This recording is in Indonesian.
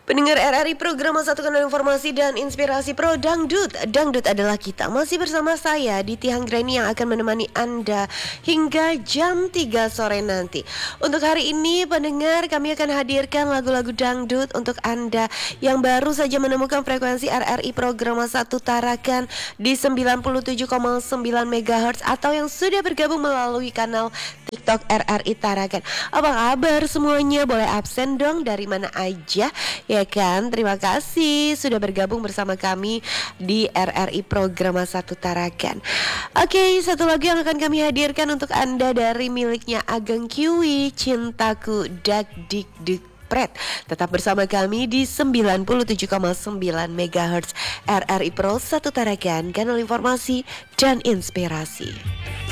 Pendengar RRI Program Satu Kanal Informasi dan Inspirasi Pro Dangdut. Dangdut adalah kita. Masih bersama saya Diti Hanggreni yang akan menemani Anda hingga jam 3 sore nanti. Untuk hari ini pendengar, kami akan hadirkan lagu-lagu dangdut untuk Anda yang baru saja menemukan frekuensi RRI Program Satu Tarakan di 97,9 MHz atau yang sudah bergabung melalui kanal TikTok RRI Tarakan. Apa kabar semuanya? Boleh absen dong, dari mana aja? Ya kan, terima kasih sudah bergabung bersama kami di RRI Program Satu Tarakan. Oke, satu lagu yang akan kami hadirkan untuk Anda dari miliknya Ageng Kiwi, Cintaku Dak Dik Dik Pret. Tetap bersama kami di 97,9 MHz RRI Pro Satu Tarakan, kanal informasi dan inspirasi.